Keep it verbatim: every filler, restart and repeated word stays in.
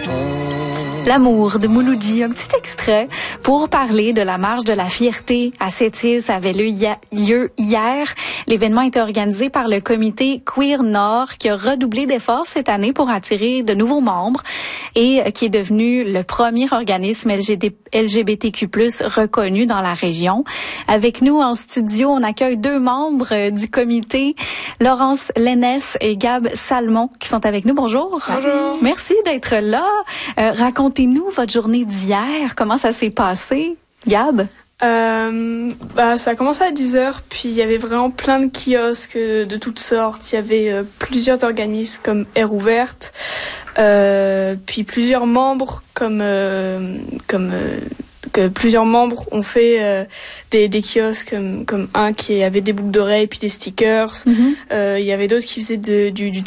L'amour de Mouloudji, un petit extrait pour parler de la marche de la fierté à Sept-Îles. Ça avait lieu hier. L'événement était organisé par le comité Queer Nord qui a redoublé d'efforts cette année pour attirer de nouveaux membres et qui est devenu le premier organisme L G B T Q plus, reconnu dans la région. Avec nous en studio, on accueille deux membres du comité, Laurence Lénès et Gab Salmon, qui sont avec nous. Bonjour. Bonjour. Merci d'être là. Euh, racontez-nous votre journée d'hier. Comment ça s'est passé, Gab? Euh, bah, ça a commencé à dix heures, puis il y avait vraiment plein de kiosques de toutes sortes. Il y avait euh, plusieurs organismes comme Air Ouverte, euh, puis plusieurs membres comme euh, comme euh, que plusieurs membres ont fait euh, des, des kiosques comme, comme un qui avait des boucles d'oreilles puis des stickers. Mm-hmm. Euh, il y avait d'autres qui faisaient de, du, du